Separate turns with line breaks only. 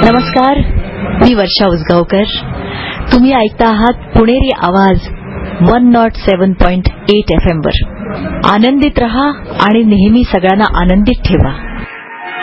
नमस्कार, मी वर्षा उसगावकर. तुम्ही ऐकता आहात पुणेरी आवाज 107.8 FM वर. आनंदित रहा आणि नेहमी सगळ्यांना आनंदित ठेवा.